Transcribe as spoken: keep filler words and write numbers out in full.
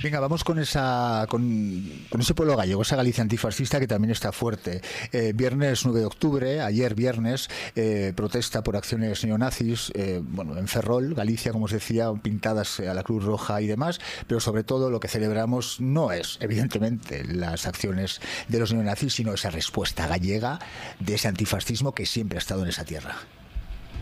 Venga, vamos con esa con, con ese pueblo gallego, esa Galicia antifascista que también está fuerte. Eh, viernes nueve de octubre, ayer viernes, eh, protesta por acciones neonazis, eh, bueno, en Ferrol, Galicia, como os decía, pintadas a la Cruz Roja y demás, pero sobre todo lo que celebramos no es, evidentemente, las acciones de los neonazis, sino esa respuesta gallega de ese antifascismo que siempre ha estado en esa tierra.